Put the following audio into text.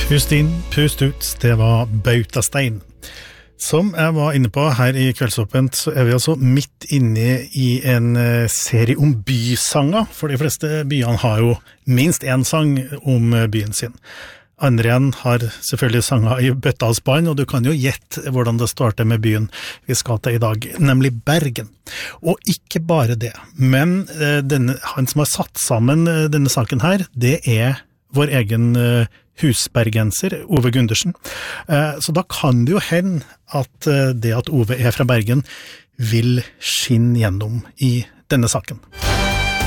Pust inn, pust ut, det var Bautastein. Som jeg var inne på her i Kveldsåpent, så vi altså midt inne i en serie om bysanger, for de fleste byene har jo minst en sang om byen sin. Andre igjen har selvfølgelig sanger i bøtta og spann, og du kan jo gjette hvordan det starter med byen vi skal til i dag, nemlig Bergen. Og ikke bare det, men han som har satt sammen denne saken her, det er vår egen husbergenser, Ove Gundersen. Så da kan det jo hende at det at Ove er fra Bergen vil skinne gjennom i denne saken.